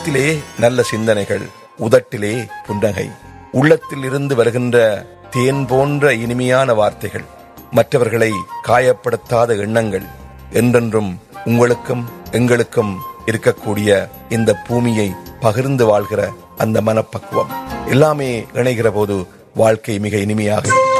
முகத்திலே நல்ல சிந்தனைகள், உதட்டிலே புன்னகை, உள்ளத்தில் இருந்து வருகின்ற தேன் போன்ற இனிமையான வார்த்தைகள், மற்றவர்களை காயப்படுத்தாத எண்ணங்கள், என்றென்றும் உங்களுக்கும் எங்களுக்கும் இருக்கக்கூடிய இந்த பூமியை பகிர்ந்து வாழ்கிற அந்த மனப்பக்குவம் எல்லாமே இணைகிற போது வாழ்க்கை மிக இனிமையாக